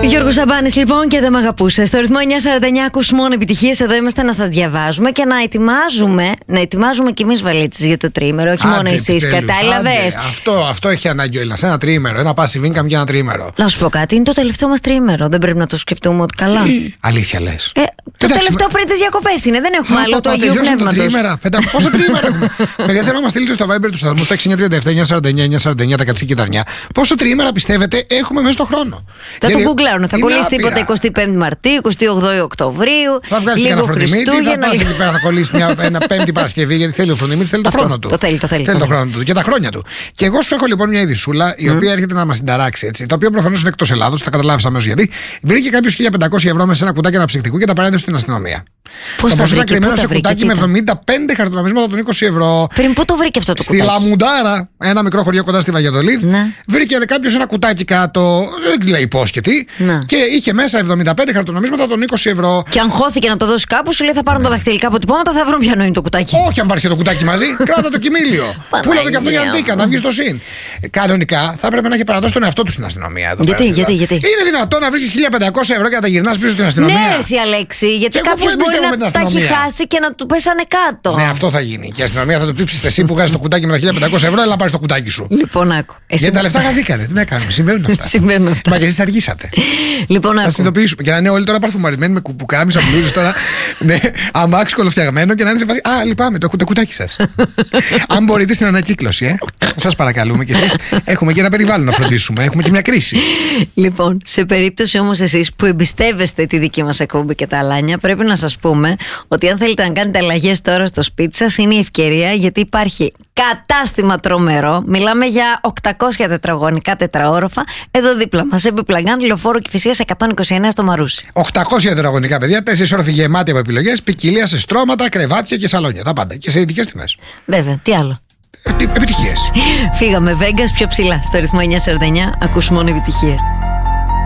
Γιώργος Σαμπάνης λοιπόν και δεν μ' αγαπούσε. Στο ρυθμό 949 ακούς μόνο επιτυχίες. Εδώ είμαστε να σας διαβάζουμε και να ετοιμάζουμε κι εμείς βαλίτσες για το τριήμερο. Όχι μόνο εσείς. Κατάλαβες. Αυτό έχει ανάγκη ο Έλληνας. Ένα τριήμερο. Ένα passive income για ένα τριήμερο. Να σου πω κάτι. Είναι το τελευταίο μας τριήμερο. Δεν πρέπει να το σκεφτούμε ότι καλά. Αλήθεια λες. Το τελευταίο πριν τις διακοπές είναι. Δεν έχουμε άλλο του Αγίου Πνεύματος. Πόσο τριήμερο έχουμε. Παιδιά, θέλω να μας στείλετε στο Viber του σταθμού στα 6937-949-949 τα κατσίκια ταρνιά. Πόσο τριήμερα πιστεύετε έχουμε μέσα στο χρόνο. Θα το γκουγκλάρουν. Θα κολλήσει τίποτα 25 Μαρτίου, 28 Οκτωβρίου. Θα βγάλει ένα φροντιμίτη. Θα πας εκεί πέρα, θα κολλήσει μια Πέμπτη Παρασκευή. Γιατί θέλει ο φροντιμίτη, θέλει τον χρόνο του. Το θέλει τον χρόνο του και τα χρόνια του. Και εγώ σου έχω λοιπόν μια ειδισούλα η οποία έρχεται να μας συνταράξει έτσι. Το οποίο προφανώς είναι εκτός Ελλάδος, θα καταλάβεις αμέσως γιατί. Βρήκε κάποιος 1.500 ευρώ μέσα σε ένα κουτάκι αναψυκτικού και τα παρέδωσε στην αστυνομία. Πώς το ποσό ήταν κρυμμένο σε βρήκε, κουτάκι με 75 χαρτονομίσματα των 20 ευρώ. Πριν πού το βρήκε αυτό το κουτάκι? Στη Λαμουντάρα, ένα μικρό χωριό κοντά στη Βαγιαδολίδ. Ναι. Βρήκε κάποιος ένα κουτάκι κάτω, δεν λέει πώς και τι. Ναι. Και είχε μέσα 75 χαρτονομίσματα των 20 ευρώ. Και αν χώθηκε να το δώσει κάπου, σου λέει θα πάρουν τα δαχτυλικά αποτυπώματα, θα βρουν ποιανό είναι το κουτάκι. Όχι, αν πάρει και το κουτάκι μαζί, κράτα το κοιμήλιο. Πούλα το και αυτό για αντίκα, να βγει στο συν. Κανονικά θα έπρεπε να έχει παραδώσει τον εαυτό του στην αστυνομία. Εδώ γιατί? Είναι δυνατόν να βρει 1.500 ευρώ και να τα γυρνά πίσω στην αστυνομία? Ναι, εσύ Αλέξη, γιατί κάποιο μπορεί να τα έχει χάσει και να του πέσανε κάτω. Ναι, αυτό θα γίνει. Και η αστυνομία θα το πείψει εσύ που βγάζει το κουτάκι με τα 1.500 ευρώ, αλλά να πάρει το κουτάκι σου. Λοιπόν, άκου. Γιατί τα λεφτά χαθήκανε. Τι να κάνουμε, συμβαίνουν αυτά. Μα και εσείς αργήσατε. Λοιπόν, θα συνειδητοποιήσουμε. Και να είναι όλοι τώρα παρφουμαρισμένοι με κουπουκάμισα, μπλούζες τώρα. Ναι, αμάξι κολοφτιαγμένο και να είναι σε φάση. Α, λυπάμαι, το κουτάκι σας. Αν μπορείτε στην ανακύκλωση, σας παρακαλούμε κι εσείς. Έχουμε και ένα περιβάλλον να φροντίσουμε. Έχουμε και μια κρίση. Λοιπόν, σε περίπτωση όμως εσείς που εμπιστεύεστε τη δική μας εκπομπή και τα αλάνια, πρέπει να σας πούμε ότι αν θέλετε να κάνετε αλλαγές τώρα στο σπίτι σας, είναι η ευκαιρία, γιατί υπάρχει κατάστημα τρομερό. Μιλάμε για 800 τετραγωνικά τετραόροφα εδώ δίπλα μας. Επιπλαγάν, Λεωφόρο Κηφισίας 129 στο Μαρούσι. 800 τετραγωνικά, παιδιά, 4 όροφοι γεμάτοι από επιλογές, ποικιλία σε στρώματα, κρεβάτια και σαλόνια. Τα πάντα. Και σε ειδικές τιμές. Βέβαια, τι άλλο. Επιτυχίες. Φύγαμε Vegas πιο ψηλά στο ρυθμό 949. Ακούς μόνο επιτυχίες.